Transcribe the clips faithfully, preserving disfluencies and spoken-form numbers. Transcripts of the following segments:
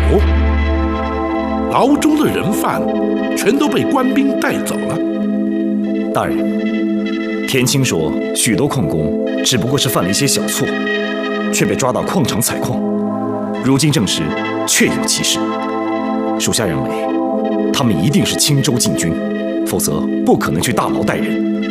哦，牢中的人犯全都被官兵带走了。 大人，田青说许多矿工只不过是犯了一些小错，却被抓到矿场采矿，如今证实确有其事。属下认为，他们一定是青州禁军，否则不可能去大牢带人。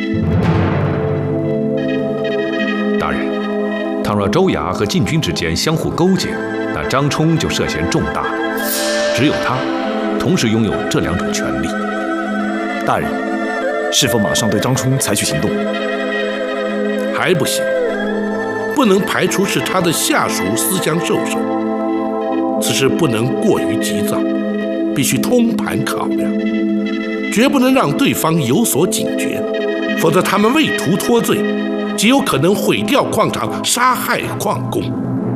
大人，倘若州衙和禁军之间相互勾结，那张冲就涉嫌重大，只有他同时拥有这两种权利。 大人，是否马上对张冲采取行动？ 还不行，不能排除是他的下属私相授受。此事不能过于急躁，必须通盘考量，绝不能让对方有所警觉，否则他们为图脱罪，极有可能毁掉矿场，杀害矿工。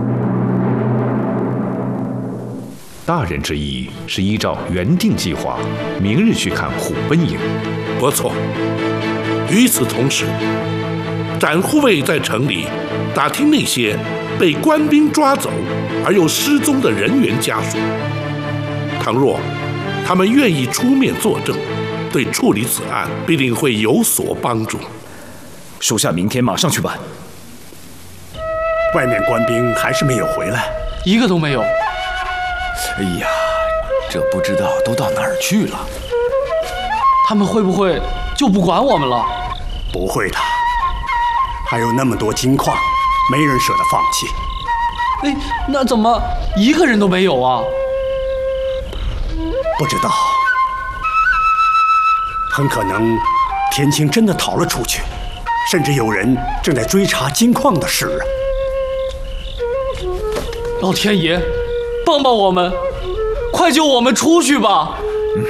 大人之意是依照原定计划，明日去看虎贲营。 不错。与此同时，展护卫在城里打听那些被官兵抓走而又失踪的人员家属，倘若他们愿意出面作证，对处理此案必定会有所帮助。 属下明天马上去办。 外面官兵还是没有回来， 一个都没有。 哎呀，这不知道都到哪儿去了？ 他们会不会就不管我们了？ 不会的，还有那么多金矿，没人舍得放弃。 哎，那怎么一个人都没有啊？ 不知道，很可能田青真的逃了出去，甚至有人正在追查金矿的事啊！ 老天爷，帮帮我们，快救我们出去吧！ 嗯，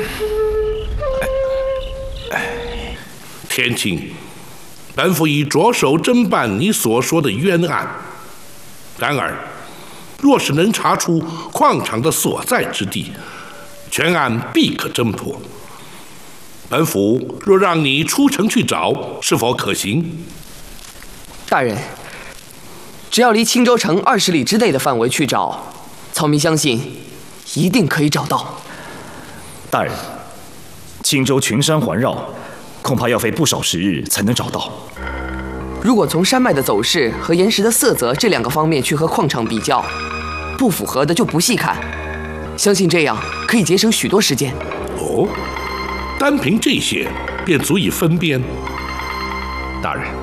哎，田青，本府已着手侦办你所说的冤案。然而，若是能查出矿场的所在之地，全案必可侦破。本府若让你出城去找，是否可行？ 大人，只要离青州城二十里之内的范围去找，曹明相信一定可以找到。 大人，青州群山环绕，恐怕要费不少时日才能找到。 如果从山脉的走势和岩石的色泽这两个方面去和矿场比较，不符合的就不细看，相信这样可以节省许多时间。 哦，单凭这些便足以分辨？ 大人，